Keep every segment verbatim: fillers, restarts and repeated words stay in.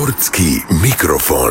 Sportski mikrofon.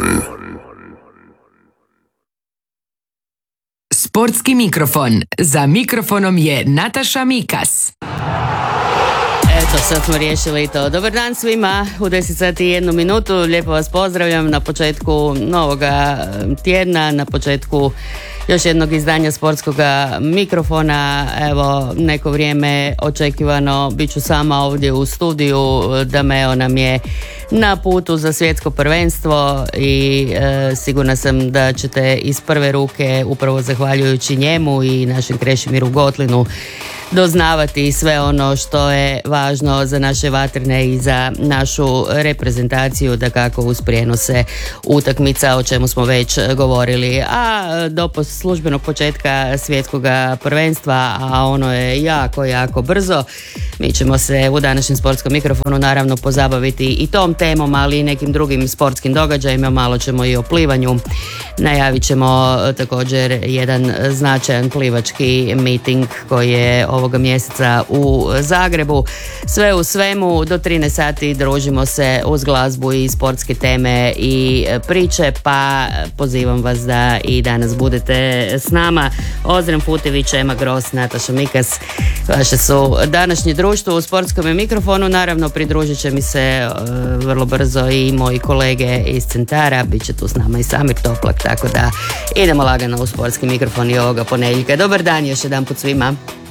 Sportski mikrofon. Za mikrofonom je Nataša Mikas. Eto, sad smo riješili i to. Dobar dan svima, u deset sati i jednu minutu. Lijepo vas pozdravljam na početku novoga tjedna, na početku još jednog izdanja sportskog mikrofona. Evo, neko vrijeme očekivano bit ću sama ovdje u studiju. Dameo nam je na putu za svjetsko prvenstvo i e, sigurna sam da ćete iz prve ruke, upravo zahvaljujući njemu i našem Krešimiru Gotlinu, doznavati sve ono što je važno za naše vatrene i za našu reprezentaciju, da kako uz prijenose utakmica, o čemu smo već govorili. A do službenog početka svjetskog prvenstva, a ono je jako, jako brzo, mi ćemo se u današnjem sportskom mikrofonu naravno pozabaviti i tom temom, ali i nekim drugim sportskim događajima. Malo ćemo i o plivanju. Najavit ćemo također jedan značajan plivački miting koji je ovoga mjeseca u Zagrebu. Sve u svemu, do trinaest sati družimo se uz glazbu i sportske teme i priče, pa pozivam vas da i danas budete s nama. Ozren Futević, Ema Gros, Nataša Mikas, vaše su današnje društvo u sportskom mikrofonu. Naravno, pridružit će mi se uh, vrlo brzo i moji kolege iz centara, bit će tu s nama i Samir Toplak, tako da idemo lagano u sportski mikrofon i ovoga ponedjeljka. Dobar dan još jedan put svima.